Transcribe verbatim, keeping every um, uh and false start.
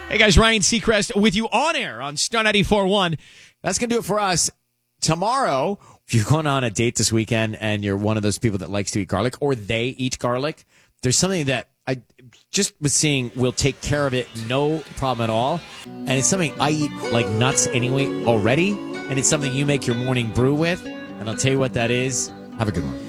Hey guys, Ryan Seacrest with you on air on Star ninety-four point one. That's going to do it for us. Tomorrow, if you're going on a date this weekend and you're one of those people that likes to eat garlic, or they eat garlic, there's something that I just was seeing will take care of it, no problem at all. And it's something I eat like nuts anyway already. And it's something you make your morning brew with. And I'll tell you what that is. Have a good one.